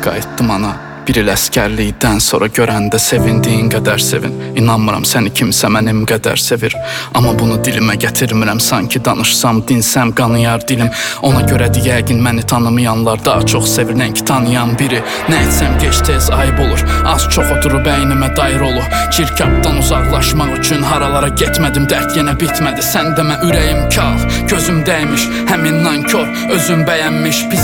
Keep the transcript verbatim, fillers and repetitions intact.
qayıtdım ana. Bir il əskərlikdən sonra görəndə sevindiyin qədər sevin. İnanmıram səni kimsə mənim qədər sevir. Amma bunu dilimə gətirmirəm, sanki danışsam, dinsəm qanıyar dilim. Ona görədir yəqin məni tanımayanlar daha çox sevir, nəinki tanıyan biri. Nə etsəm geç tez ayıb olur, az çox oturub əynimə dair olur. Çirkabdan uzaqlaşmaq üçün haralara getmədim, dərd yenə bitmədi. Sən demə ürəyim kal, gözüm dəymiş, həmin nankor, özüm bəyənmiş. Pis